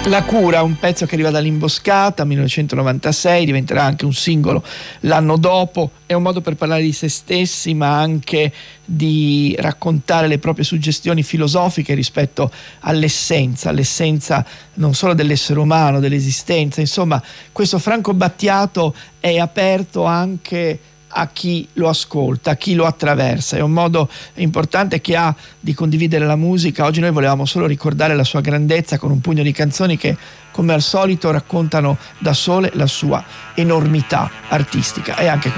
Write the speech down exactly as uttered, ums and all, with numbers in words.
La cura, un pezzo che arriva dall'Imboscata, millenovecentonovantasei, diventerà anche un singolo l'anno dopo. È un modo per parlare di se stessi, ma anche di raccontare le proprie suggestioni filosofiche rispetto all'essenza, l'essenza non solo dell'essere umano, dell'esistenza. Insomma, questo Franco Battiato è aperto anche a chi lo ascolta, a chi lo attraversa. È un modo importante che ha di condividere la musica. Oggi noi volevamo solo ricordare la sua grandezza con un pugno di canzoni che, come al solito, raccontano da sole la sua enormità artistica. E anche